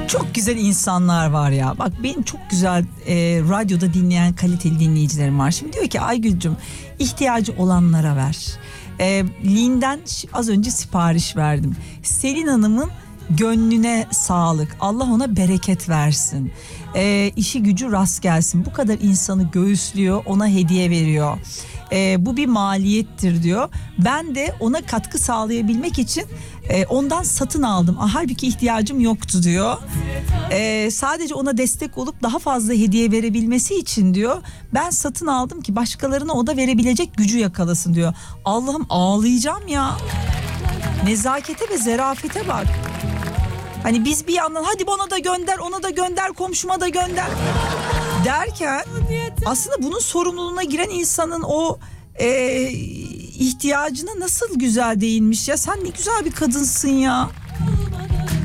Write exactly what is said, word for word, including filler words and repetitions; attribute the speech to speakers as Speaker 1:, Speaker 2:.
Speaker 1: Çok güzel insanlar var ya. Bak benim çok güzel e, radyoda dinleyen kaliteli dinleyicilerim var. Şimdi diyor ki Aygül'cüm ihtiyacı olanlara ver. E, Lin'den az önce sipariş verdim. Selin Hanım'ın gönlüne sağlık. Allah ona bereket versin. E, işi gücü rast gelsin. Bu kadar insanı göğüslüyor, ona hediye veriyor. E, bu bir maliyettir diyor. Ben de ona katkı sağlayabilmek için e, ondan satın aldım. Ah, halbuki ihtiyacım yoktu diyor. E, sadece ona destek olup daha fazla hediye verebilmesi için diyor. Ben satın aldım ki başkalarına o da verebilecek gücü yakalasın diyor. Allah'ım ağlayacağım ya. Nezakete ve zerafete bak. Hani biz bir yandan hadi bana da gönder, ona da gönder, komşuma da gönder derken aslında bunun sorumluluğuna giren insanın o e, ihtiyacına nasıl güzel değinmiş ya. Sen ne güzel bir kadınsın ya.